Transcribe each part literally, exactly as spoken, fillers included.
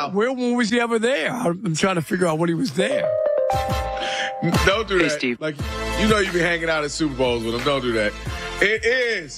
now. Where was he ever there? I'm trying to figure out when he was there. Don't do Hey, that. Steve. Like, you know you be hanging out at Super Bowls with him. Don't do that. It is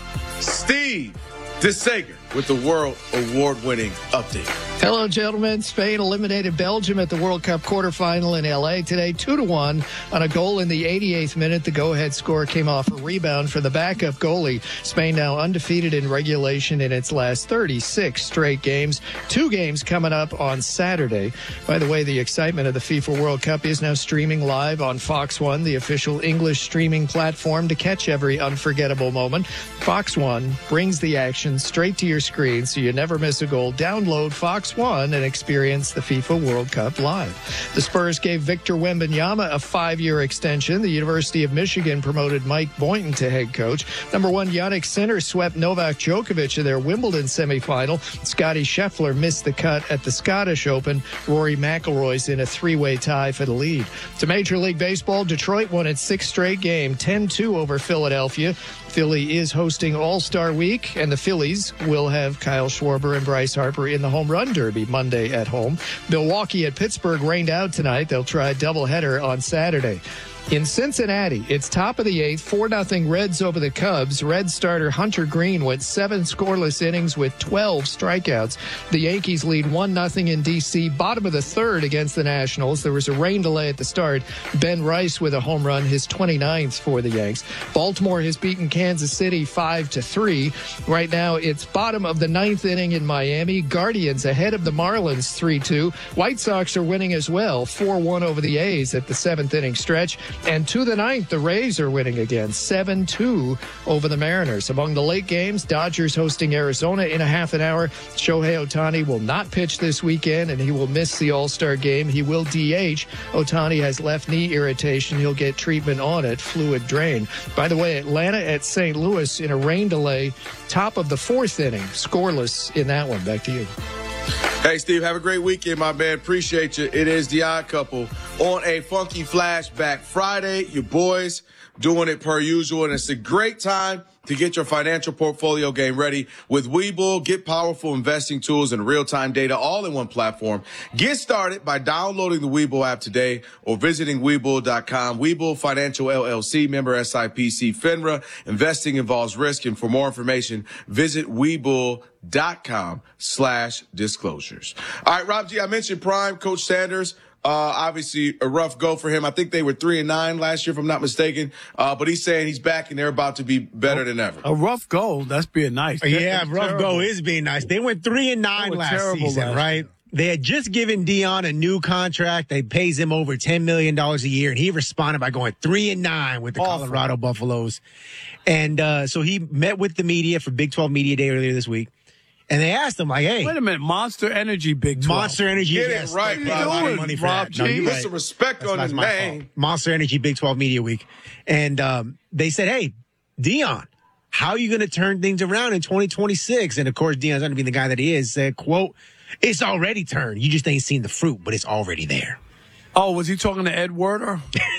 Steve DeSager with the World Award-winning update. Hello, gentlemen. Spain eliminated Belgium at the World Cup quarterfinal in L A today, two to one on a goal in the eighty-eighth minute. The go-ahead score came off a rebound for the backup goalie. Spain now undefeated in regulation in its last thirty-six straight games. Two games coming up on Saturday. By the way, the excitement of the FIFA World Cup is now streaming live on Fox One, the official English streaming platform to catch every unforgettable moment. Fox One brings the action straight to your screen so you never miss a goal. Download Fox One and experience the FIFA World Cup live. The Spurs gave Victor Wembanyama a five-year extension. The University of Michigan promoted Mike Boynton to head coach. Number one, Yannick Sinner swept Novak Djokovic in their Wimbledon semifinal. Scotty Scheffler missed the cut at the Scottish Open. Rory McIlroy's in a three-way tie for the lead. To Major League Baseball, Detroit won its sixth straight game, ten two over Philadelphia. Philly is hosting All-Star Week, and the Phillies will have Kyle Schwarber and Bryce Harper in the Home Run Derby Monday at home. Milwaukee at Pittsburgh rained out tonight. They'll try a doubleheader on Saturday. In Cincinnati, it's top of the eighth, four nothing Reds over the Cubs. Red starter Hunter Green went seven scoreless innings with twelve strikeouts. The Yankees lead one nothing in D C. Bottom of the third against the Nationals. There was a rain delay at the start. Ben Rice with a home run, his twenty-ninth for the Yanks. Baltimore has beaten Kansas City five to three. Right now, it's bottom of the ninth inning in Miami. Guardians ahead of the Marlins three two. White Sox are winning as well, four one over the A's at the seventh inning stretch. And to the ninth, the Rays are winning again, seven two over the Mariners. Among the late games, Dodgers hosting Arizona in a half an hour. Shohei Ohtani will not pitch this weekend, and he will miss the All-Star game. He will D H. Ohtani has left knee irritation. He'll get treatment on it, fluid drain. By the way, Atlanta at Saint Louis in a rain delay, top of the fourth inning, scoreless in that one. Back to you. Hey, Steve, have a great weekend, my man. Appreciate you. It is The Odd Couple on a funky flashback Friday. Your boys doing it per usual, and it's a great time to get your financial portfolio game ready with Webull. Get powerful investing tools and real-time data all in one platform. Get started by downloading the Webull app today or visiting Webull dot com. Webull Financial L L C, member S I P C FINRA. Investing involves risk, and for more information, visit Webull dot com slash disclosures. All right, Rob G, I mentioned Prime, Coach Sanders. Uh, obviously a rough go for him. I think they were three and nine last year, if I'm not mistaken. Uh, but he's saying he's back and they're about to be better than ever. A rough go. That's being nice. Yeah, That's rough terrible. go is being nice. They went three and nine last season, last right? year. They had just given Dion a new contract. They pays him over ten million dollars a year, and he responded by going three and nine with the Awful. Colorado Buffaloes. And uh, so he met with the media for Big twelve Media Day earlier this week. And they asked him, like, hey. Wait a minute. Monster Energy Big twelve. Monster Energy. Get it yes, right, they paid a Rob. lot of money for Rob that. No, G. you're Put right. some respect That's on not his my name. fault. Monster Energy Big twelve Media Week. And um, they said, hey, Dion, how are you going to turn things around in twenty twenty-six? And, of course, Dion's going to be the guy that he is. Said, quote, it's already turned. You just ain't seen the fruit, but it's already there. Oh, was he talking to Ed Werder?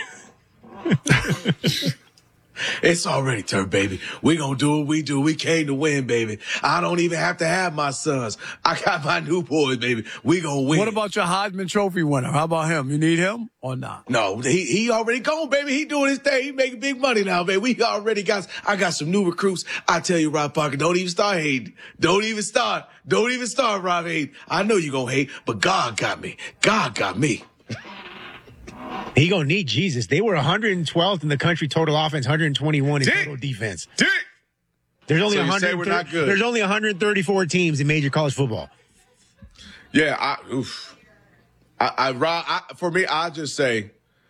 It's already turned, baby. We gonna do what we do. We came to win, baby. I don't even have to have my sons. I got my new boys, baby. We gonna win. What about your Heisman Trophy winner? How about him? You need him or not? No, he he already gone, baby. He doing his thing. He making big money now, baby. We already got. I got some new recruits. I tell you, Rob Parker, don't even start hating. Don't even start. Don't even start, Rob hating. I know you gonna hate, but God got me. God got me. He gonna need Jesus. They were one hundred twelfth in the country total offense, one hundred twenty-one in Dick. total defense. Dick. There's only So you one say hundred. we're not good. There's only one hundred thirty-four teams in major college football. Yeah, I, oof. I, I, Rob, I, for me, I just say,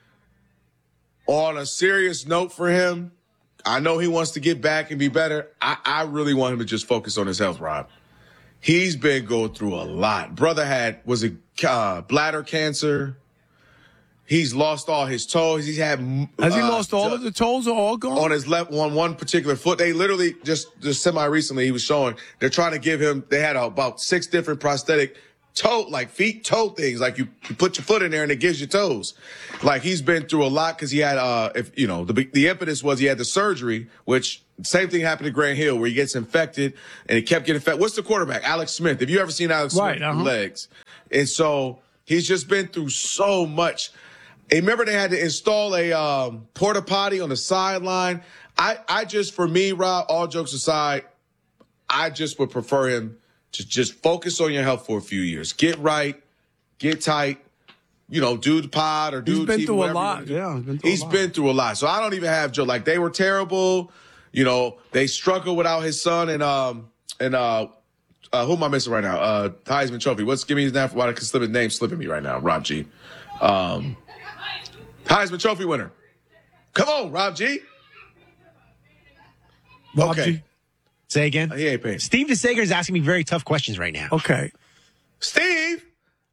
on a serious note for him, I know he wants to get back and be better. I, I really want him to just focus on his health, Rob. He's been going through a lot. Brother had, was it uh, bladder cancer? He's lost all his toes. He's had. Has he uh, lost all of the toes or all gone? on his left one one particular foot? They literally just just semi recently he was showing they're trying to give him. They had about six different prosthetic toe like feet toe things. Like you, you put your foot in there and it gives you toes. Like he's been through a lot because he had uh if you know the the impetus was he had the surgery which same thing happened to Grant Hill where he gets infected and he kept getting infected. What's the quarterback? Alex Smith. Have you ever seen Alex Right, Smith's uh-huh. legs? And so he's just been through so much. And remember they had to install a um, porta potty on the sideline. I, I just, for me, Rob, all jokes aside, I just would prefer him to just focus on your health for a few years. Get right, get tight, you know, do the pod or do He's been T V, through a whatever you lot. wanna do. Yeah, he's been through He's a lot. been through a lot. So I don't even have Joe. Like, they were terrible. You know, they struggle without his son and, um, and, uh, uh, who am I missing right now? Uh, Heisman Trophy. What's, give me his name? Why can slip his name slipping me right now? Rob G. Um, Heisman Trophy winner. Come on, Rob G. Rob Okay. G. Say again. He ain't paying. Steve DeSager is asking me very tough questions right now. Okay. Steve,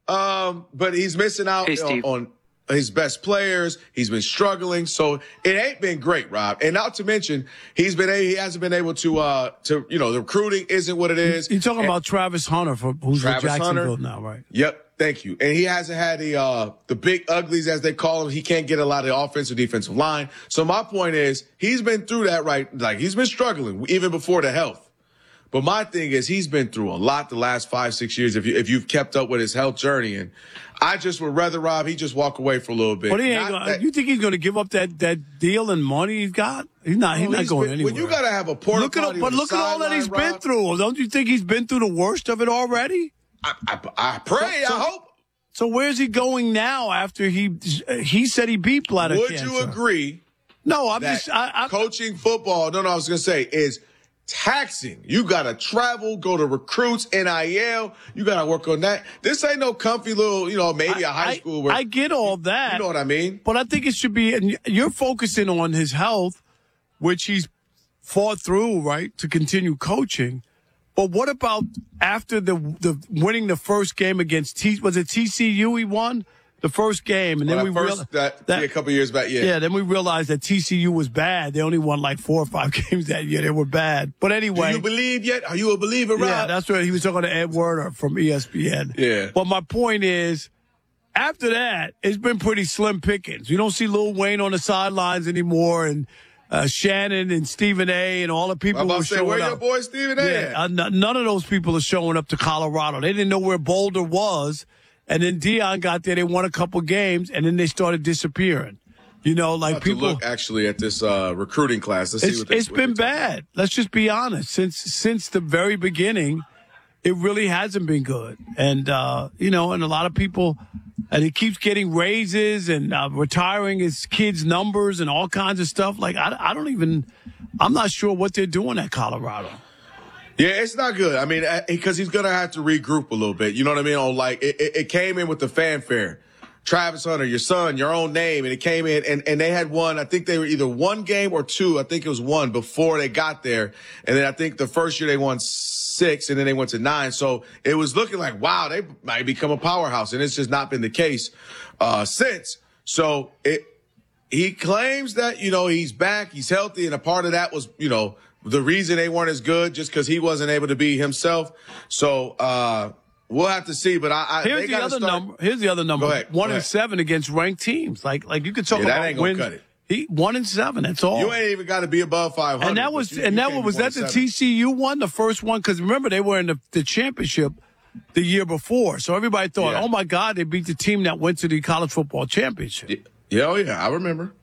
um, but he's missing out Hey, on, Steve. on his best players. He's been struggling, so it ain't been great, Rob. And not to mention, he's been a, he hasn't been able to uh to you know the recruiting isn't what it is. You're talking And- about Travis Hunter, for, who's Travis with Jacksonville Hunter. now, right? Yep, thank you. And he hasn't had the uh the big uglies as they call them. He can't get a lot of the offensive defensive line. So my point is, he's been through that, right? Like, he's been struggling even before the health. But my thing is, he's been through a lot the last five, six years. If you if you've kept up with his health journey, and I just would rather Rob he just walk away for a little bit. But he ain't Not gonna, that- you think he's going to give up that, that deal and money he's got? He's not. He's Well, not he's going been- anywhere. When you got to have a porta look at, potty but on the look at all that sideline, he's been Rob, through. Don't you think he's been through the worst of it already? I, I, I pray. So- I hope. So where's he going now? After he he said he beat bladder Would cancer. you agree No, I'm that just. I, I, coaching football? No, no. I was gonna say is taxing. You gotta travel, go to recruits, N I L. You gotta work on that. This ain't no comfy little, you know, maybe a high I- school. Where, I get all that. You know what I mean? But I think it should be, and you're focusing on his health, which he's fought through, right, to continue coaching. But what about after the the winning the first game against T? Was it T C U he won the first game, and then Well, we that first, real- that, that- yeah, a couple years back, yeah. yeah, then we realized that T C U was bad. They only won like four or five games that year. They were bad. But Do anyway, you believe yet? Are you a believer, Rob? yeah, that's what he was talking to Ed Werder from E S P N. Yeah. But my point is, after that, it's been pretty slim pickings. You don't see Lil Wayne on the sidelines anymore, and uh, Shannon and Stephen A. and all the people I'm who about were to say, showing where up. your boy Stephen A. Yeah, at? uh, n- none of those people are showing up to Colorado. They didn't know where Boulder was, and then Dion got there. They won a couple games, and then they started disappearing. You know, like About to people. look actually at this uh, recruiting class. Let's see It's, what they, it's what been they're talking bad. Let's just be honest. Since since the very beginning, it really hasn't been good. And uh, you know, and a lot of people, and he keeps getting raises and uh, retiring his kids' numbers and all kinds of stuff. Like I, I don't even, I'm not sure what they're doing at Colorado. Yeah, it's not good. I mean, because he's going to have to regroup a little bit. You know what I mean? On like, it, it, it came in with the fanfare. Travis Hunter, your son, your own name. And it came in and, and they had won. I think they were either one game or two. I think it was one before they got there. And then I think the first year they won six and then they went to nine. So it was looking like, wow, they might become a powerhouse. And it's just not been the case, uh, since. So it, he claims that, you know, he's back, he's healthy. And a part of that was, you know, the reason they weren't as good just because he wasn't able to be himself. So uh, we'll have to see. But I, I Here's they the gotta other start, number. Here's the other number. Go ahead, One go and ahead. seven against ranked teams. Like like you could talk Yeah, that about ain't gonna wins. cut it. He one and seven. That's all. You ain't even got to be above five hundred. And that but was you- and you that can't was be that the one and seven. T C U one, the first one, because remember they were in the, the championship the year before, so everybody thought, Yeah. oh my God, they beat the team that went to the college football championship. Yeah, oh yeah, I remember.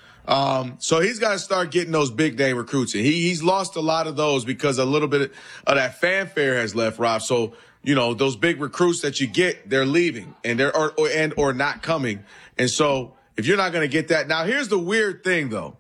Um, so he's got to start getting those big name recruits. And he he's lost a lot of those because a little bit of that fanfare has left, Rob. So you know those big recruits that you get, they're leaving and they're or, or and or not coming. And so if you're not going to get that, now here's the weird thing though.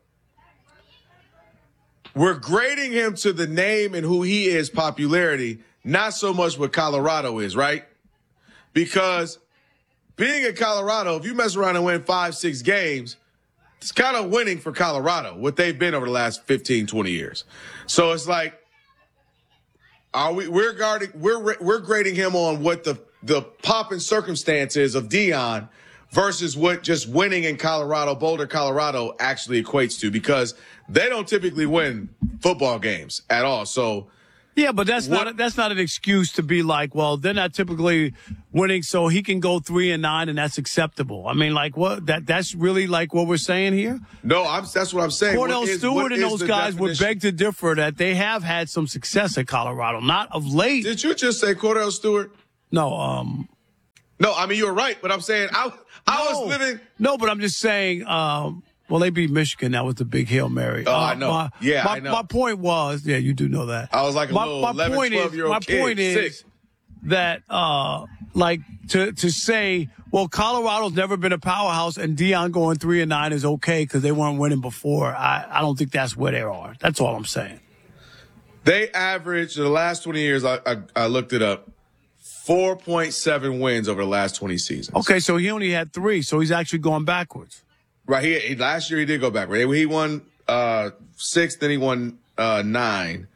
We're grading him to the name and who he is, popularity, not so much what Colorado is, right? Because being in Colorado, if you mess around and win five, six games, it's kind of winning for Colorado, what they've been over the last fifteen, twenty years. So it's like, are we, we're guarding, we're, we're grading him on what the, the pop and circumstances of Dion versus what just winning in Colorado, Boulder, Colorado actually equates to, because they don't typically win football games at all. So Yeah, but that's What- not that's not an excuse to be like, well, they're not typically winning, so he can go three and nine, and that's acceptable. I mean, like what? That that's really like what we're saying here. No, I'm, that's what I'm saying. Cordell What is- Stewart what and is those the guys would definition? beg to differ that they have had some success at Colorado, not of late. Did you just say Cordell Stewart? No, um, No, I mean, you're right, but I'm saying I, I no, was living. No, but I'm just saying. Um, well, they beat Michigan. That was the big Hail Mary. Oh, I know. My, Yeah, my, I know. My point was, yeah, you do know that. I was like a my, little my eleven, point is, twelve-year-old my kid, point is six. that, uh, like to to say, well, Colorado's never been a powerhouse, and Deion going three and nine is okay because they weren't winning before. I I don't think that's where they are. That's all I'm saying. They averaged the last twenty years. I, I, I looked it up. four point seven wins over the last twenty seasons. Okay, so he only had three, so he's actually going backwards. Right. He, he last year he did go backward. He won uh, six, then he won uh, nine.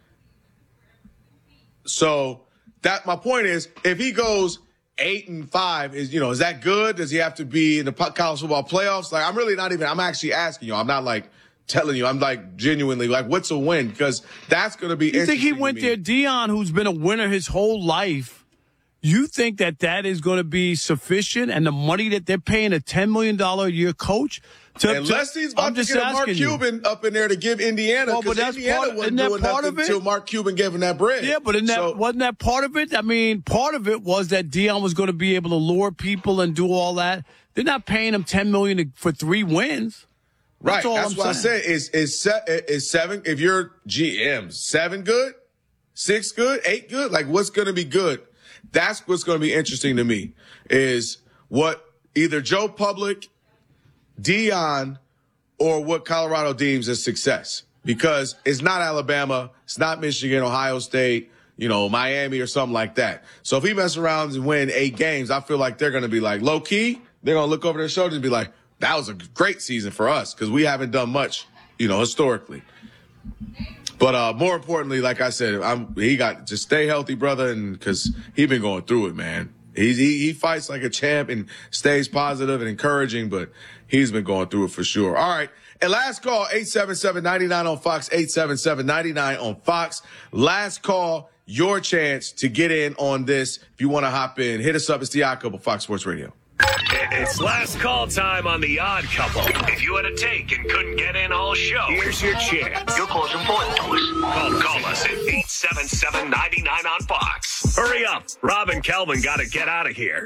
So that my point is, if he goes eight and five, is you know is that good? Does he have to be in the college football playoffs? Like I'm really not even. I'm actually asking you. I'm not like telling you. I'm like genuinely like, what's a win? Because that's going to be. You think he interesting to went me. there, Deion, who's been a winner his whole life? You think that that is going to be sufficient, and the money that they're paying a ten million dollars a year coach? To, Unless to, he's about I'm to just get a Mark asking you. Cuban up in there to give Indiana, Well, but because that's Indiana part- wasn't isn't that doing part nothing of it? until Mark Cuban gave him that bread. Yeah, but in that, So- wasn't that part of it? I mean, part of it was that Deion was going to be able to lure people and do all that. They're not paying him ten million dollars for three wins. Right. That's all That's I'm what saying. I said. Is is se- is seven? If you're G M, seven good, six good, eight good. Like what's going to be good? That's what's going to be interesting to me. Is what either Joe Public, Deion, or what Colorado deems as success. Because it's not Alabama, it's not Michigan, Ohio State, you know, Miami or something like that. So if he messes around and win eight games, I feel like they're going to be like low key. They're going to look over their shoulders and be like, that was a great season for us because we haven't done much, you know, historically. But uh, more importantly, like I said, I'm, he got to stay healthy, brother, and because he been going through it, man. He's, he he fights like a champ and stays positive and encouraging, but he's been going through it for sure. All right. And last call, eight seven seven, nine nine on Fox, eight seven seven, nine nine on Fox. Last call, your chance to get in on this. If you want to hop in, hit us up. It's the Odd Couple, Fox Sports Radio. It's last call time on The Odd Couple. If you had a take and couldn't get in all show, here's your chance. Your call's important to us. Call, call us at eight seven seven, nine nine on Fox. Hurry up. Rob and Kelvin got to get out of here.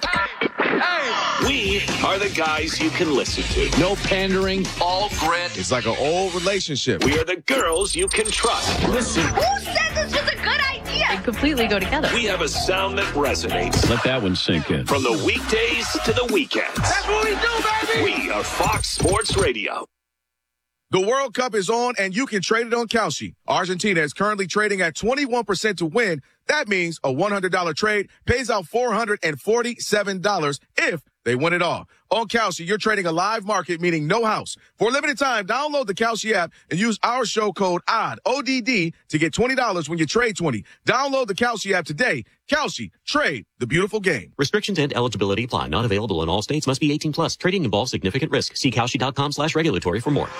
We are the guys you can listen to. No pandering, all grit. It's like an old relationship. We are the girls you can trust. Listen, Who said this was a good idea? They completely go together. we have a sound that resonates. Let that one sink in. From the weekdays to the weekends. That's what we do, baby. We are Fox Sports Radio. The World Cup is on, and you can trade it on Kalshi. Argentina is currently trading at twenty-one percent to win. That means a one hundred dollars trade pays out four hundred forty-seven dollars if they win it all. On Kalshi, you're trading a live market, meaning no house. For a limited time, download the Kalshi app and use our show code O D D, O D D, to get twenty dollars when you trade twenty. Download the Kalshi app today. Kalshi, trade the beautiful game. Restrictions and eligibility apply. Not available in all states. Must be eighteen plus. Trading involves significant risk. See Kalshi.com slash regulatory for more.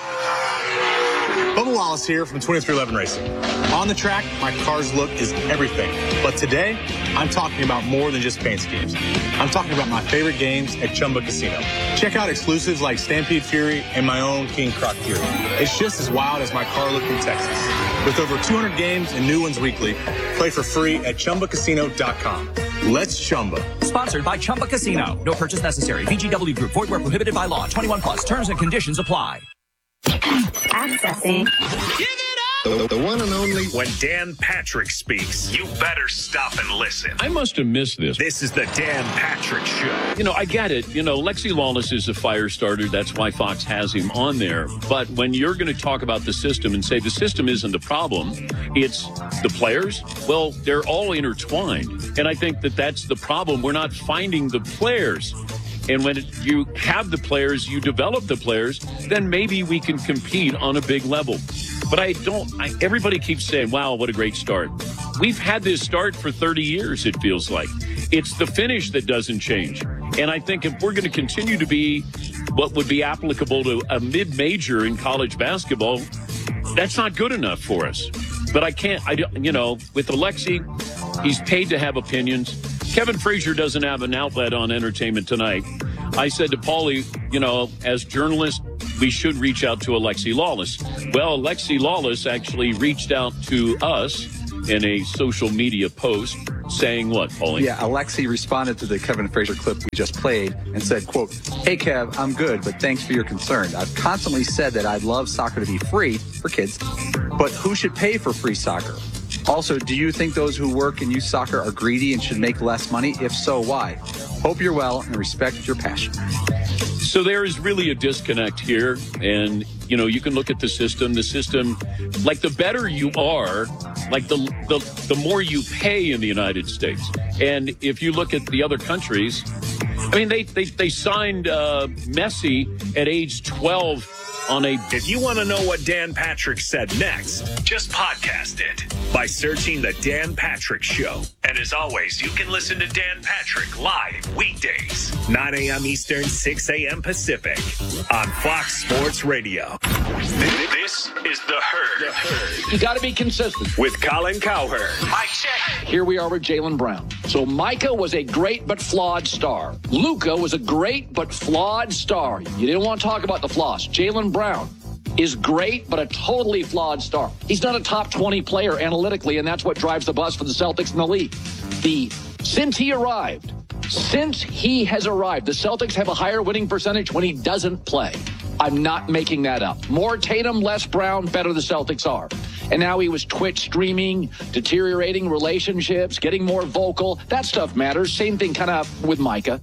Bubba Wallace here from twenty-three eleven Racing. On the track, my car's look is everything. But today, I'm talking about more than just paint schemes. I'm talking about my favorite games at Chumba Casino. Check out exclusives like Stampede Fury and my own King Croc Fury. It's just as wild as my car look in Texas. With over two hundred games and new ones weekly, play for free at Chumba Casino dot com. Let's Chumba. Sponsored by Chumba Casino. No purchase necessary. V G W Group. Void where prohibited by law. twenty-one plus. Terms and conditions apply. Accessing. The, the one and only. When Dan Patrick speaks, you better stop and listen. I must have missed this. This is the Dan Patrick Show. You know, I get it. You know, Lexi Lawless is a fire starter. That's why Fox has him on there. But when you're going to talk about the system and say the system isn't the problem, it's the players, well, they're all intertwined. And I think that that's the problem. We're not finding the players. And when you have the players, you develop the players, then maybe we can compete on a big level. But I don't, I, everybody keeps saying, wow, what a great start. We've had this start for thirty years, it feels like. It's the finish that doesn't change. And I think if we're going to continue to be what would be applicable to a mid-major in college basketball, that's not good enough for us. But I can't, I don't, you know, with Alexi, he's paid to have opinions. Kevin Frazier doesn't have an outlet on Entertainment Tonight. I said to Paulie, you know, as journalists, we should reach out to Alexi Lawless. Well, Alexi Lawless actually reached out to us in a social media post saying what, Paulie? Yeah, Alexi responded to the Kevin Frazier clip we just played and said, quote, "Hey, Kev, I'm good, but thanks for your concern. I've constantly said that I'd love soccer to be free for kids, but who should pay for free soccer? Also, do you think those who work and use soccer are greedy and should make less money? If so, why? Hope you're well and respect your passion." So there is really a disconnect here. And, you know, you can look at the system. The system, like the better you are, like the, the, the more you pay in the United States. And if you look at the other countries, I mean, they, they, they signed uh, Messi at age twelve on a... If you want to know what Dan Patrick said next, just podcast it by searching The Dan Patrick Show. And as always, you can listen to Dan Patrick live weekdays, nine a.m. Eastern, six a.m. Pacific on Fox Sports Radio. This is The Herd. The Herd. You got to be consistent. With Colin Cowherd. Mike check. Here we are with Jaylen Brown. So Micah was a great but flawed star. Luka was a great but flawed star. You didn't want to talk about the flaws. Jaylen Brown is great, but a totally flawed star. He's not a top twenty player analytically, and that's what drives the bus for the Celtics in the league. The since he arrived, since he has arrived, the Celtics have a higher winning percentage when he doesn't play. I'm not making that up. More Tatum, less Brown, better the Celtics are. And now he was Twitch streaming, deteriorating relationships, getting more vocal. That stuff matters. Same thing kind of with Micah.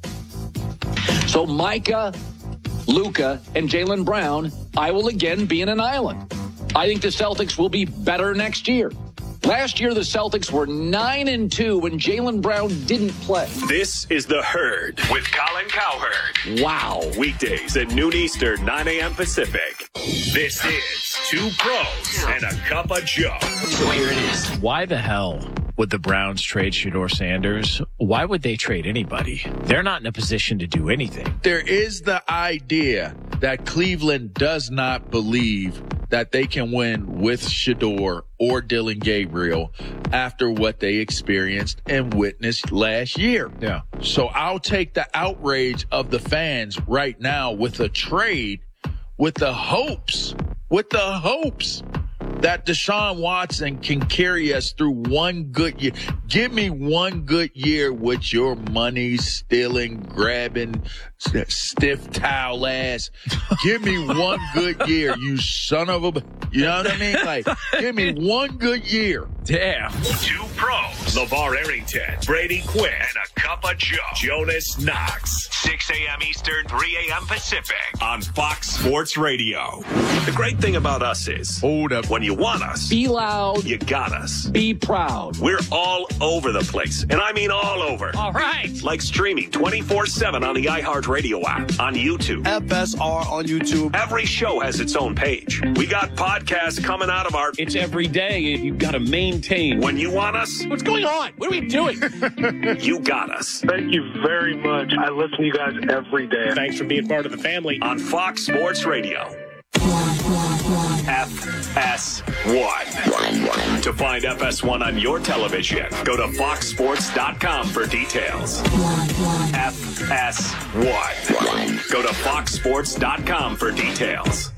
So Micah, Luka, and Jaylen Brown, I will again be in an island. I think the Celtics will be better next year. Last year, the Celtics were nine and two when Jaylen Brown didn't play. This is The Herd with Colin Cowherd. Wow. Weekdays at noon Eastern, nine a.m. Pacific. This is Two Pros and a Cup of Joe. So here it is. Why the hell would the Browns trade Shedeur Sanders? Why would they trade anybody? They're not in a position to do anything. There is the idea that Cleveland does not believe that they can win with Shedeur or Dillon Gabriel after what they experienced and witnessed last year. Yeah. So I'll take the outrage of the fans right now with a trade with the hopes, with the hopes that Deshaun Watson can carry us through one good year. Give me one good year with your money stealing, grabbing, stiff towel ass. Give me one good year, you son of a, you know what I mean? Like, give me one good year. Damn. Two Pros, LeVar Arrington, Brady Quinn, and a Cup of Joe, Jonas Knox. six a.m. Eastern, three a.m. Pacific on Fox Sports Radio. The great thing about us is, hold up, when you want us, be loud, you got us. Be proud. We're all over the place, and I mean all over. All right. Like streaming twenty-four seven on the iHeartRadio app, on YouTube. F S R on YouTube. Every show has its own page. We got podcasts coming out of our... It's every day. You've got to maintain. When you want us... What's going on? What are we doing? You got us. Thank you very much. I listen to you guys every day. Thanks for being part of the family. On Fox Sports Radio. F S one. To find F S one on your television, go to fox sports dot com for details. F S one. Go to fox sports dot com for details.